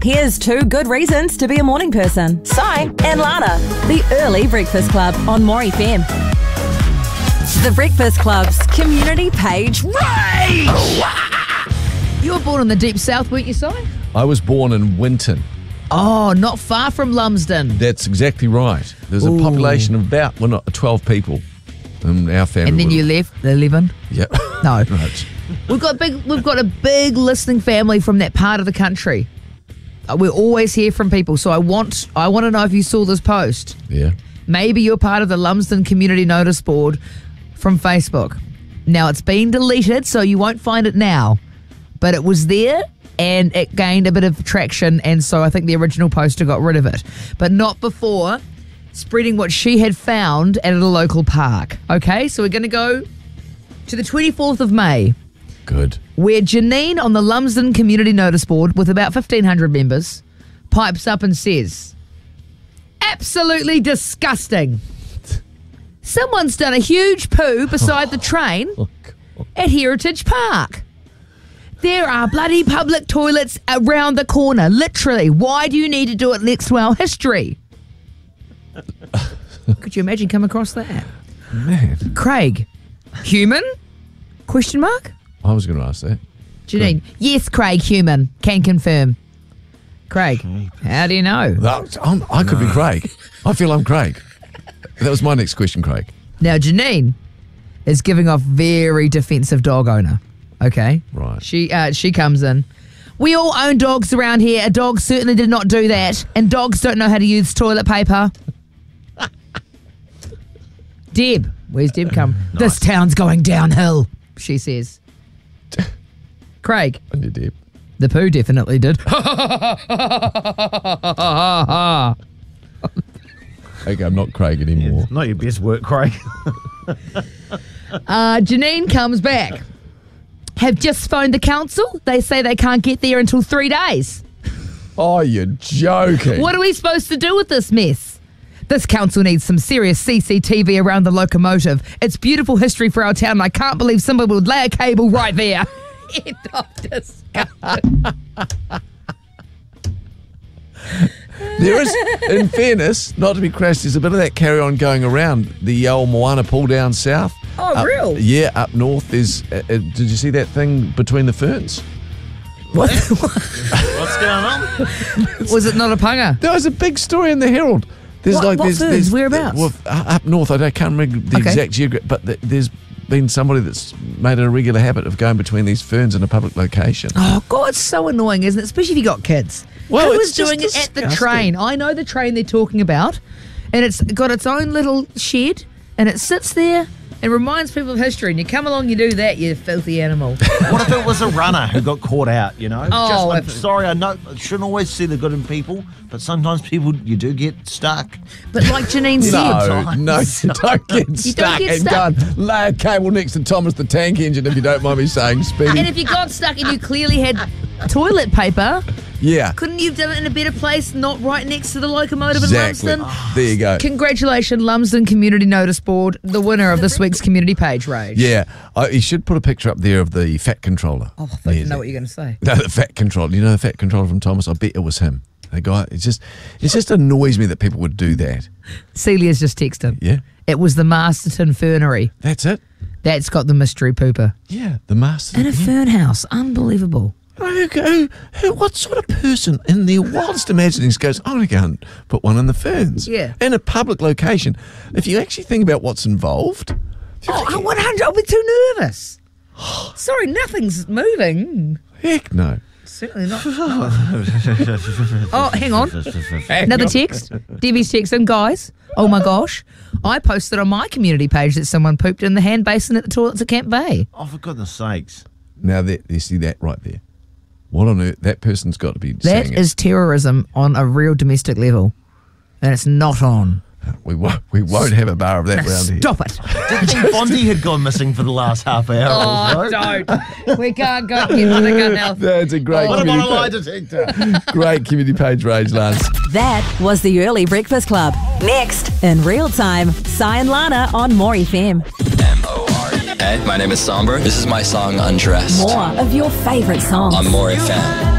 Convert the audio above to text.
Here's 2 good reasons to be a morning person. Si and Lana. The Early Breakfast Club on More FM. The Breakfast Club's community page rage! You were born in the deep south, weren't you, Si? I was born in Winton. Oh, not far from Lumsden. That's exactly right. There's a population of about 12 people in our family. And then you left 11? Yeah. No. Right. We've got a big listening family from that part of the country. We always hear from people, so I want to know if you saw this post. Yeah. Maybe you're part of the Lumsden Community Notice Board from Facebook. Now, it's been deleted, so you won't find it now. But it was there, and it gained a bit of traction, and so I think the original poster got rid of it. But not before spreading what she had found at a local park. Okay, so we're going to go to the 24th of May. Good. Where Janine on the Lumsden Community Notice Board, with about 1,500 members, pipes up and says, absolutely disgusting. Someone's done a huge poo beside the train at Heritage Park. There are bloody public toilets around the corner, literally. Why do you need to do it next to our history? Could you imagine coming across that? Man. Craig, human? Question mark? I was going to ask that. Janine, yes, Craig, human. Can confirm. Craig, how do you know? I could be Craig. I feel I'm Craig. That was my next question, Craig. Now, Janine is giving off very defensive dog owner. Okay? Right. She comes in. We all own dogs around here. A dog certainly did not do that. And dogs don't know how to use toilet paper. Deb. Where's Deb come? Nice. This town's going downhill, she says. Craig. On your Deb. The poo definitely did. Okay, I'm not Craig anymore. Yeah, not your best work, Craig. Janine comes back. Have just phoned the council. They say they can't get there until 3 days. Oh, you're joking. What are we supposed to do with this mess? This council needs some serious CCTV around the locomotive. It's beautiful history for our town, and I can't believe somebody would lay a cable right there. End of discussion. There is, in fairness, not to be crass, there's a bit of that carry on going around. The old Moana pool down south. Oh, real? Yeah, up north. There's. Did you see that thing between the ferns? What? What's going on? Was it not a punga? There was a big story in the Herald. There's what ferns? Whereabouts? Up north. I can't remember the exact geography, but there's been somebody that's made it a regular habit of going between these ferns in a public location. Oh, God, it's so annoying, isn't it? Especially if you got kids. Well, who it's is doing just it at the disgusting. train? I know the train they're talking about, and it's got its own little shed, and it sits there and reminds people of history. And you come along, you do that, you filthy animal. What if it was a runner who got caught out, you know? Oh, I'm sorry, I know I shouldn't always see the good in people, but sometimes people, you do get stuck. But like Janine said, No, you don't get stuck get and stuck. go and lay a cable next to Thomas the Tank Engine, if you don't mind me saying, Speedy. and if you got stuck and you clearly had toilet paper, Yeah. couldn't you have done it in a better place, not right next to the locomotive Exactly. in Lumsden? There you go. Congratulations, Lumsden Community Notice Board, the winner of this week's community page rage. Yeah. You should put a picture up there of the fat controller. Oh, I didn't know what you're going to say. No, the fat controller. You know the fat controller from Thomas? I bet it was him. The guy, it just annoys me that people would do that. Celia's just texted. Yeah. It was the Masterton Fernery. That's it. That's got the mystery pooper. Yeah, the master. In a fern house. Unbelievable. What sort of person in their wildest imaginings goes, I'm going to go and put one in the ferns? Yeah. In a public location. If you actually think about what's involved. Oh, 100. I'll be too nervous. Sorry, nothing's moving. Heck no. Certainly not. Oh, hang on. Another text. Debbie's texting, guys. Oh my gosh. I posted on my community page that someone pooped in the hand basin at the toilets at Camp Bay. Oh, for goodness sakes. Now, you see that right there. What on earth? That person's got to be That saying it. is terrorism on a real domestic level. And it's not on. We won't have a bar of that round here. Stop it. Did you think Bondi had gone missing for the last half hour Oh, or so? don't. We can't go get on the gun now. That's a great What about a lie community detector? great community page rage, Lance. That was the Early Breakfast Club. Next, in real time, Si and Lana on More FM. Hey, my name is Somber. This is my song Undressed More of your favourite songs. on More FM.